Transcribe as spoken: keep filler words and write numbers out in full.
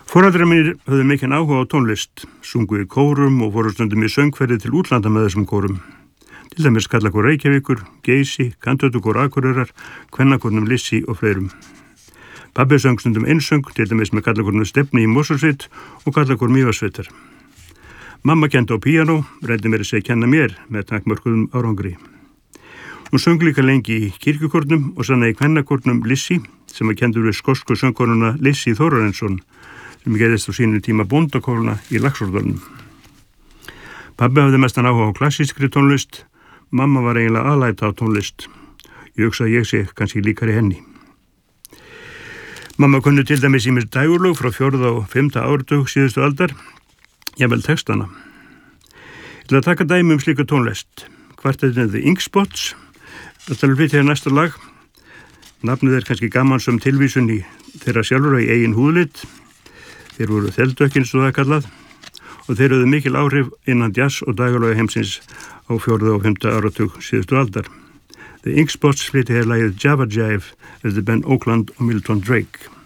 Foreldrar mínir höfðu mikinn áhuga á tónlist, sungu í kórum og voru stundum í söngferði til útlanda með þessum kórum. Til dæmis Karlakór Reykjavíkur, Geysi, Kantautukór Akureyrar, Kvennakórnum Lissi og fleirum. Pabbi söng stundum einsöng, til dæmis með Karlakórnum Stefni í Mosfellssveit og Karlakór Mývatnssveitar. Mamma kendi á píanó, reyndi mér að segja kenna mér með takmörkuðum árangri. Hún söng líka lengi í kirkjukórnum og sanna í Kvennakórnum Lissi, sem að kendur við skosku söngkonuna Lissi Þórarinsson, sem gerðist á sínu tíma bóndakórna í Laxárdalnum. Pabbi hafði mestan áhuga á klassískri tónlist, mamma var eiginlega alæta á tónlist. Ég hugsa að ég sé kannski líkari henni. Mamma kunni til dæmis ýmis dægurlög frá fjórða og fimmta áratug síðustu aldar, jafnvel textana. Til að taka dæmi um slíka tónlist, kvartettinn The Inkspots, þetta er flytja næsta lag. Nafnið er kannski gamansöm tilvísun í þeirra sjálfur í eigin húðlit. Þeir voru þeldökkin, svo það kallað, og þeir höfðu mikil áhrif innan jazz og dægurlöga heimsins á fjórða og fimmta áratug síðustu aldar. The Inkspots flytja hér lagið Java Jive eftir Ben Oakland og Milton Drake.